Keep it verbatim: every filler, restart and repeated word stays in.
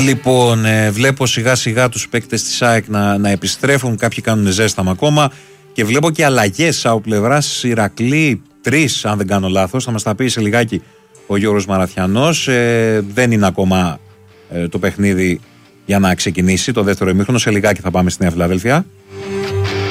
Λοιπόν, ε, βλέπω σιγά σιγά τους παίκτες της ΑΕΚ να, να επιστρέφουν. Κάποιοι κάνουν ζέσταμα ακόμα. Και βλέπω και αλλαγές από πλευράς Ηρακλή. Τρεις, αν δεν κάνω λάθος. Θα μας τα πει σε λιγάκι ο Γιώργος Μαραθιανός. Ε, δεν είναι ακόμα ε, το παιχνίδι για να ξεκινήσει το δεύτερο ημίχρονο. Σε λιγάκι θα πάμε στη Νέα Φιλαδέλφια.